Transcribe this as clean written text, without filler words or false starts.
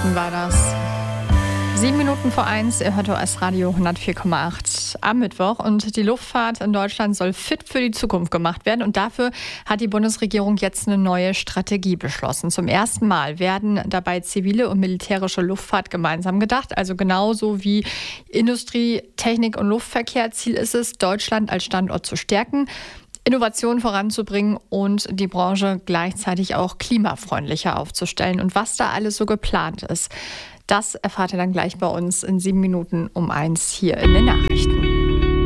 Nachrichten war das. 1:07, ihr hört OS Radio 104,8 am Mittwoch und die Luftfahrt in Deutschland soll fit für die Zukunft gemacht werden und dafür hat die Bundesregierung jetzt eine neue Strategie beschlossen. Zum ersten Mal werden dabei zivile und militärische Luftfahrt gemeinsam gedacht, also genauso wie Industrie, Technik und Luftverkehr. Ziel ist es, Deutschland als Standort zu stärken, Innovationen voranzubringen und die Branche gleichzeitig auch klimafreundlicher aufzustellen. Und was da alles so geplant ist, das erfahrt ihr dann gleich bei uns in 1:07 hier in den Nachrichten.